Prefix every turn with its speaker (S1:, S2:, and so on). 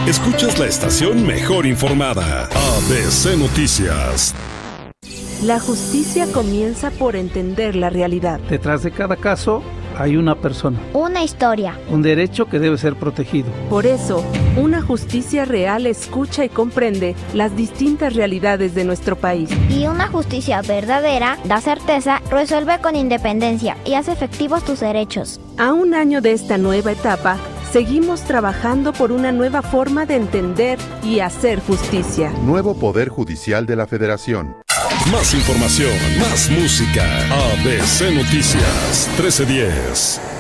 S1: Escuchas la estación mejor informada, ABC Noticias.
S2: La justicia comienza por entender la realidad.
S3: Detrás de cada caso hay una persona,
S4: una historia,
S3: un derecho que debe ser protegido.
S2: Por eso, una justicia real escucha y comprende las distintas realidades de nuestro país.
S4: Y una justicia verdadera da certeza, resuelve con independencia y hace efectivos tus derechos.
S2: A un año de esta nueva etapa, seguimos trabajando por una nueva forma de entender y hacer justicia.
S5: Nuevo Poder Judicial de la Federación.
S1: Más información, más música. ABC Noticias 1310.